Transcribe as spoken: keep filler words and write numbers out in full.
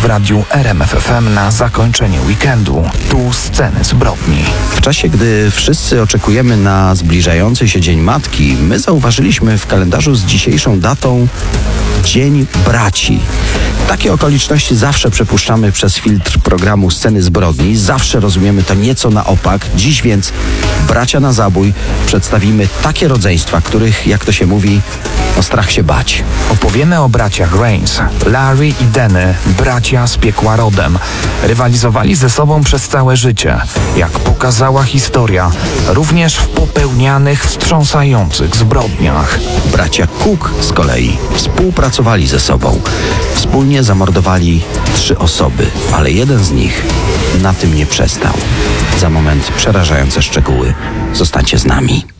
radiu R M F F M na zakończenie weekendu. Tu sceny zbrodni. W czasie, gdy wszyscy oczekujemy na zbliżający się Dzień Matki, my zauważyliśmy w kalendarzu z dzisiejszą datą Dzień Braci. Takie okoliczności zawsze przepuszczamy przez filtr programu Sceny Zbrodni. Zawsze rozumiemy to nieco na opak. Dziś więc, bracia na zabój, przedstawimy takie rodzeństwa, których, jak to się mówi, o strach się bać. Opowiemy o braciach Rains, Larry i Denny, bracia z piekła rodem. Rywalizowali ze sobą przez całe życie. Jak pokazała historia, również w popełnianych, wstrząsających zbrodniach. Bracia Cook z kolei współpracowali ze sobą. Wspólnie zamordowali trzy osoby, ale jeden z nich na tym nie przestał. Za moment przerażające szczegóły. Zostańcie z nami.